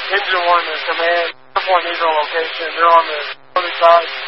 Engine 1 to command, Point Eagle location. They're on the other side.